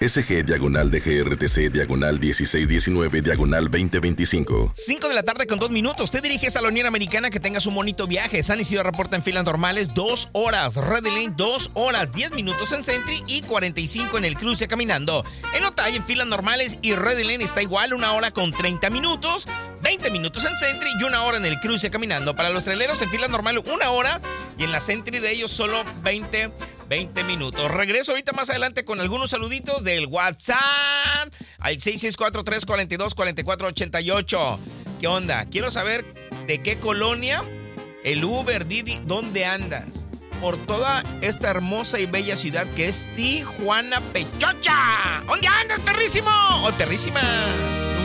SG/DGRTC/1619/2025. 5 de la tarde con 2 minutos. Te diriges a la Unión Americana. Que tengas un bonito viaje. San Isidro reporta en filas normales 2 horas. Red Lane 2 horas, 10 minutos en Sentry y 45 en el cruce caminando. En Otay en filas normales y Red Lane está igual, 1 hora con 30 minutos, 20 minutos en Sentry y 1 hora en el cruce caminando. Para los traileros en filas normales 1 hora y en la Sentry de ellos solo 20 minutos. Regreso ahorita más adelante con algunos saluditos del WhatsApp al 664-342-4488. ¿Qué onda? Quiero saber de qué colonia, el Uber, Didi, ¿dónde andas? Por toda esta hermosa y bella ciudad que es Tijuana, Pechocha. ¿Dónde andas, perrísimo o perrísima?